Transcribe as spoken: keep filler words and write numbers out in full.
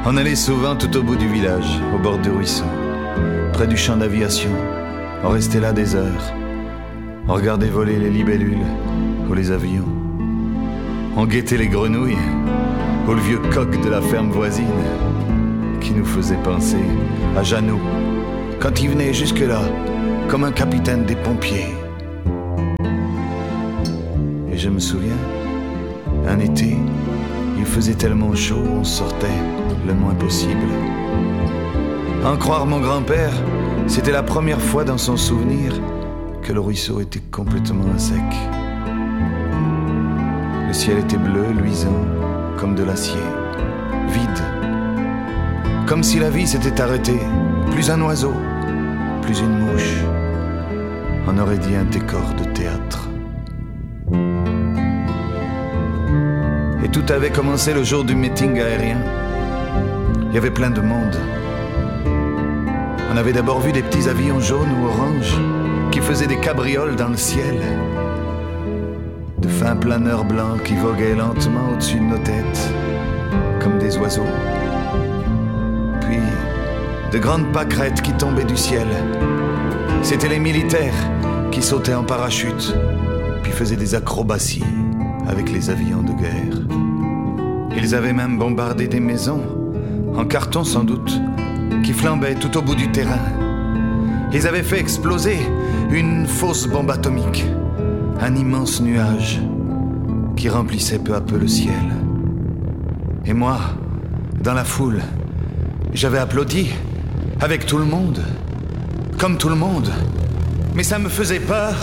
On allait souvent tout au bout du village, au bord du ruisseau, près du champ d'aviation. On restait là des heures. On regardait voler les libellules ou les avions. On guettait les grenouilles ou le vieux coq de la ferme voisine qui nous faisait penser à Jeannot quand il venait jusque-là comme un capitaine des pompiers. Et je me souviens, un été, il faisait tellement chaud, on sortait le moins possible. À en croire mon grand-père, c'était la première fois dans son souvenir que le ruisseau était complètement à sec. Le ciel était bleu, luisant, comme de l'acier, vide. Comme si la vie s'était arrêtée, plus un oiseau, plus une mouche. On aurait dit un décor de théâtre. Et tout avait commencé le jour du meeting aérien. Il y avait plein de monde. On avait d'abord vu des petits avions jaunes ou oranges qui faisaient des cabrioles dans le ciel. De fins planeurs blancs qui voguaient lentement au-dessus de nos têtes, comme des oiseaux. Puis, de grandes pâquerettes qui tombaient du ciel. C'étaient les militaires qui sautaient en parachute, puis faisaient des acrobaties avec les avions de guerre. Ils avaient même bombardé des maisons, en carton sans doute, qui flambaient tout au bout du terrain. Ils avaient fait exploser une fausse bombe atomique, un immense nuage qui remplissait peu à peu le ciel. Et moi, dans la foule, j'avais applaudi, avec tout le monde, comme tout le monde. Mais ça me faisait peur.